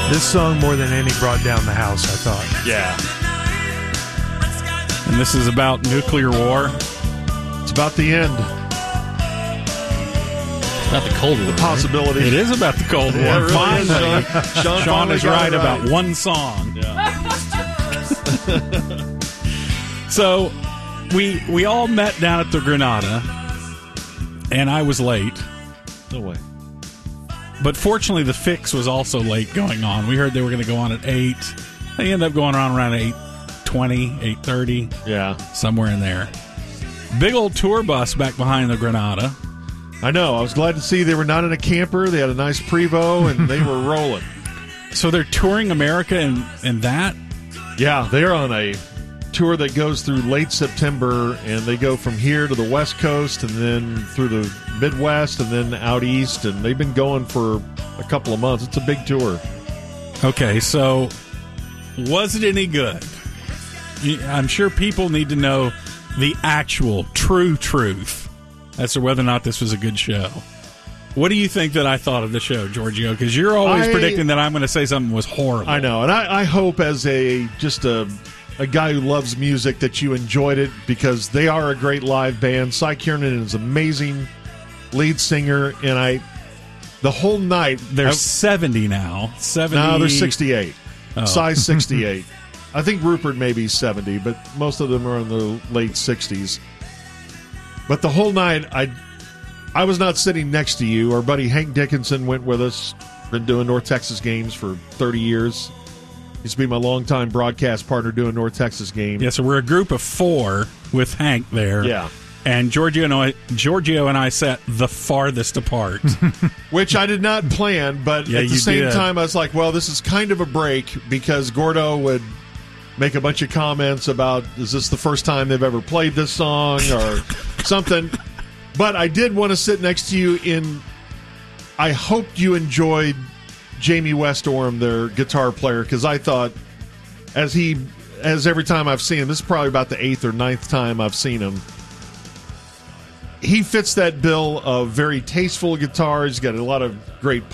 This song, more than any, brought down the house, I thought. Yeah. And this is about nuclear war. It's about the end. It's about the Cold War. The possibility. It is about the Cold War. Yeah, it really Finally. is, Sean Sean is right got it about one song. Yeah. So we all met down at the Granada, and I was late. No way. But fortunately, the fix was also late going on. We heard they were going to go on at 8. They ended up going on around 8:20, 8:30. Yeah. Somewhere in there. Big old tour bus back behind the Granada. I know. I was glad to see they were not in a camper. They had a nice Prevost, and they were rolling. So they're touring America and that? Yeah, they're on a tour that goes through late September, and they go from here to the West Coast and then through the Midwest and then out east, and they've been going for a couple of months. It's a big tour. Okay, so was it any good? I'm sure people need to know the actual, true truth as to whether or not this was a good show. What do you think that I thought of the show, Giorgio? Because you're always predicting that I'm going to say something was horrible. I know, and I hope as a guy who loves music that you enjoyed it, because they are a great live band. Cy Kiernan is an amazing lead singer, and the whole night... They're 70 now. 70. No, they're 68. Oh. Cy's 68. I think Rupert may be 70, but most of them are in the late 60s. But the whole night, I was not sitting next to you. Our buddy Hank Dickinson went with us. Been doing North Texas games for 30 years. Used to be my longtime broadcast partner doing North Texas games. Yeah, so we're a group of 4 with Hank there. Yeah. And Giorgio and I sat the farthest apart. Which I did not plan, but at the same time, I was like, well, this is kind of a break, because Gordo would make a bunch of comments about, is this the first time they've ever played this song or something. But I did want to sit next to you I hoped you enjoyed Jamie West Orm, their guitar player, because I thought, as every time I've seen him, this is probably about the 8th or 9th time I've seen him, he fits that bill of very tasteful guitar. He's got a lot of great